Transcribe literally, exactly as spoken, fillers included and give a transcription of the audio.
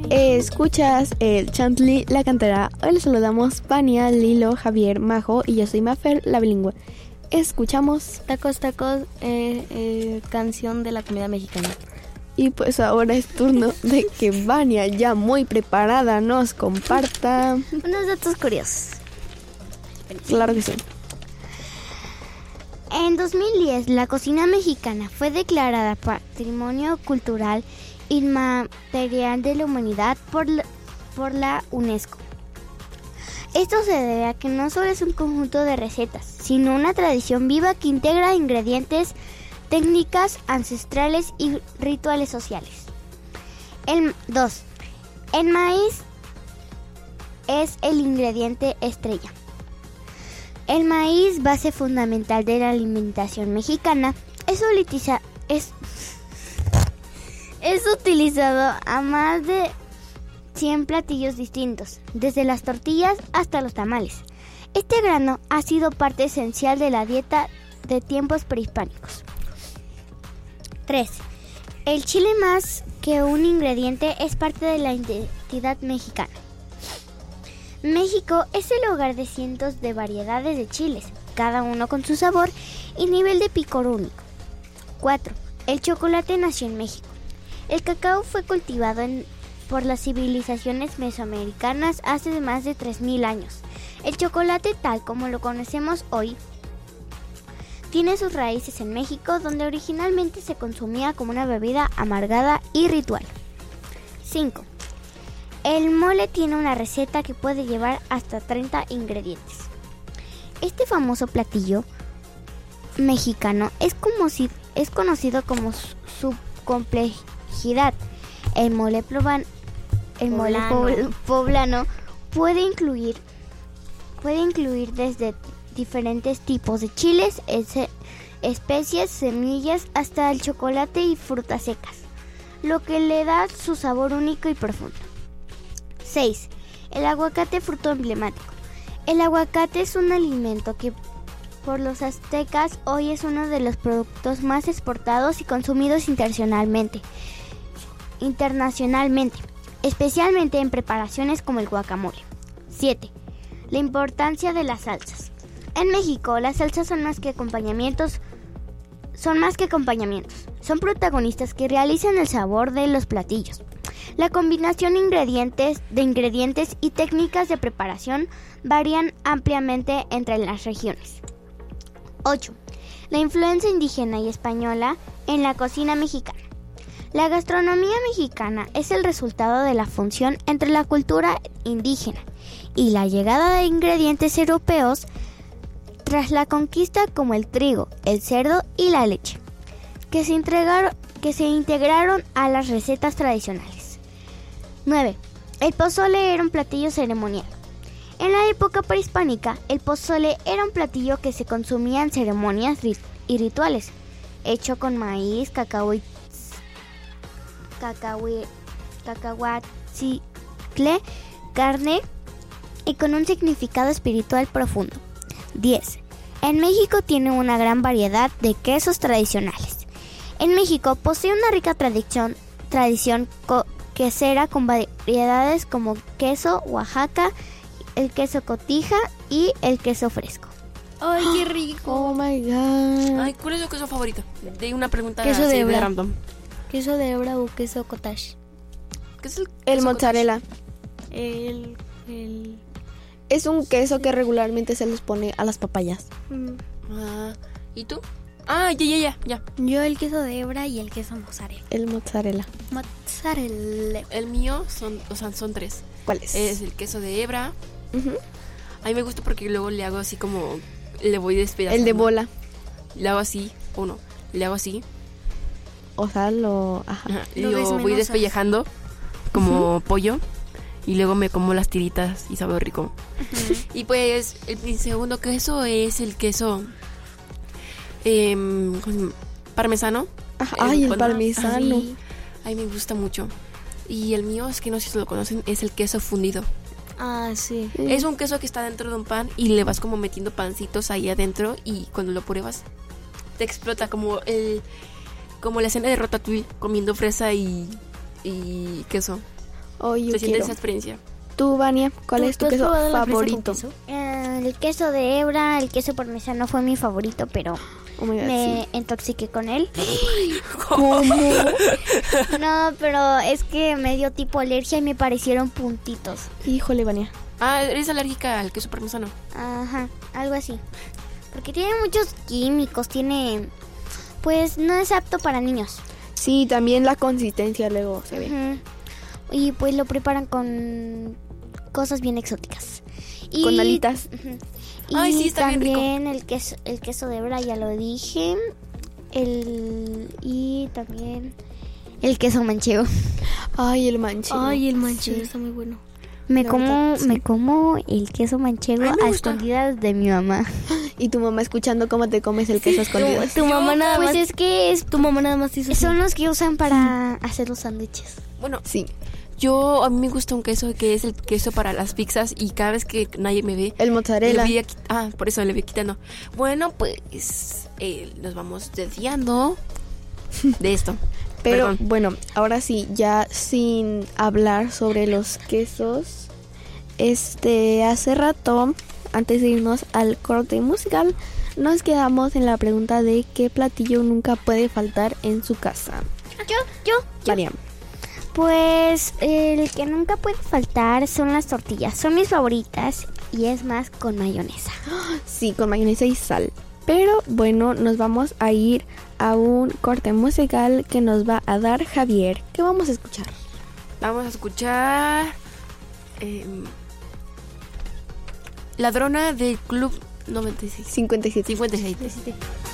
Eh, escuchas el Chantley, la cantera. Hoy les saludamos Vania, Lilo, Javier, Majo y yo soy Mafer, la bilingüe. Escuchamos Tacos, tacos, eh, eh, canción de la comida mexicana. Y pues ahora es turno de que Vania, ya muy preparada, nos comparta unos datos curiosos. Claro que sí. En dos mil diez, la cocina mexicana fue declarada Patrimonio Cultural Inmaterial de la Humanidad por la, por la UNESCO. Esto se debe a que no solo es un conjunto de recetas, sino una tradición viva que integra ingredientes, técnicas ancestrales y rituales sociales. El dos. El maíz es el ingrediente estrella. El maíz, base fundamental de la alimentación mexicana, es, utiliza, es, es utilizado a más de cien platillos distintos, desde las tortillas hasta los tamales. Este grano ha sido parte esencial de la dieta de tiempos prehispánicos. tres. El chile, más que un ingrediente, es parte de la identidad mexicana. México es el hogar de cientos de variedades de chiles, cada uno con su sabor y nivel de picor único. cuatro. El chocolate nació en México. El cacao fue cultivado en, por las civilizaciones mesoamericanas hace más de tres mil años. El chocolate, tal como lo conocemos hoy, tiene sus raíces en México, donde originalmente se consumía como una bebida amargada y ritual. cinco. El mole tiene una receta que puede llevar hasta treinta ingredientes. Este famoso platillo mexicano es, como si, es conocido como su, su complejidad. El mole, proban, el mole poblano. poblano puede incluir, puede incluir desde diferentes tipos de chiles, especies, semillas, hasta el chocolate y frutas secas, lo que le da su sabor único y profundo. seis. El aguacate, fruto emblemático. El aguacate es un alimento que por los aztecas hoy es uno de los productos más exportados y consumidos internacionalmente, internacionalmente, especialmente en preparaciones como el guacamole. siete. La importancia de las salsas. En México, las salsas son más que acompañamientos, son más que acompañamientos, son protagonistas que realizan el sabor de los platillos. La combinación de ingredientes, de ingredientes y técnicas de preparación varían ampliamente entre las regiones. ocho. La influencia indígena y española en la cocina mexicana. La gastronomía mexicana es el resultado de la función entre la cultura indígena y la llegada de ingredientes europeos tras la conquista, como el trigo, el cerdo y la leche, que se, integraron, que se integraron a las recetas tradicionales. nueve. El pozole era un platillo ceremonial. En la época prehispánica, el pozole era un platillo que se consumía en ceremonias rit- y rituales, hecho con maíz, cacao y cacahui, cacahuatzitle, carne y con un significado espiritual profundo. diez. En México tiene una gran variedad de quesos tradicionales. En México posee una rica tradición, tradición co- quesera con variedades como queso Oaxaca, el queso cotija y el queso fresco. ¡Ay, qué rico! Oh my god. Ay, ¿cuál es tu queso favorito? De una pregunta Queso así de hebra. random. ¿Queso de hebra o queso cottage? ¿Qué es el, El queso mozzarella. El... el... Es un queso que regularmente se les pone a las papayas. Mm. Ah, ¿y tú? Ah, ya, ya, ya, ya. Yo el queso de hebra y el queso mozzarella. El mozzarella. Mozzarella. El mío son, o sea, son tres. ¿Cuál es? Es el queso de hebra. Uh-huh. A mí me gusta porque luego le hago así como... Le voy despedazando. El de bola. Le hago así, uno. Le hago así. O sea, lo... Ajá. Ajá, y Lo lo voy desmenuzas. despellejando como uh-huh. pollo. Y luego me como las tiritas y sabe rico. Uh-huh. Y pues el, el segundo queso es el queso eh, parmesano. Ajá, ay, el cuando, parmesano. Ay, ay, me gusta mucho. Y el mío, es que no sé si lo conocen, es el queso fundido. Ah, sí. Mm. Es un queso que está dentro de un pan y le vas como metiendo pancitos ahí adentro y cuando lo pruebas te explota como el como la escena de Ratatouille comiendo fresa y, y queso. Oh, yo Se siente quiero. esa experiencia. Tú, Vania, ¿cuál ¿Tú- es tu tú has queso probado la fresa con favorito? queso? Eh, el queso de hebra, el queso parmesano fue mi favorito, pero Oh my God, me sí. intoxiqué con él. ¿Cómo? No, pero es que me dio tipo alergia y me parecieron puntitos. Híjole, Vania. Ah, eres alérgica al queso parmesano. Ajá, algo así. Porque tiene muchos químicos, tiene... Pues no es apto para niños. Sí, también la consistencia luego se ve. Ujú. Y pues lo preparan con cosas bien exóticas. Y, Con alitas. Ujú. Y Ay, sí, está bien rico. también el queso, el queso de hebra, ya lo dije. El y también el queso manchego. Ay, el manchego. Ay, el manchego Sí. está muy bueno. Me La como, verdad, sí. me como el queso manchego Ay, me a gusta. escondidas de mi mamá. Y tu mamá escuchando cómo te comes el queso escondido. Tu mamá nada Pues más. es que es, Tu mamá nada más hizo así. son los que usan para hacer los sándwiches. Bueno, Sí, yo a mí me gusta un queso que es el queso para las pizzas y cada vez que nadie me ve, el le mozzarella. voy a quit- ah, por eso le voy quitando. Bueno, pues eh, nos vamos desviando de esto. Pero Perdón. bueno, ahora sí, ya sin hablar sobre los quesos. Este, hace rato, antes de irnos al corte musical, nos quedamos en la pregunta de qué platillo nunca puede faltar en su casa. Yo, yo, yo. María. Pues el que nunca puede faltar son las tortillas. Son mis favoritas y es más con mayonesa. Sí, con mayonesa y sal. Pero bueno, nos vamos a ir a un corte musical que nos va a dar Javier. ¿Qué vamos a escuchar? Vamos a escuchar em, Ladrona del Club noventa y seis. cincuenta y siete. cincuenta y seis.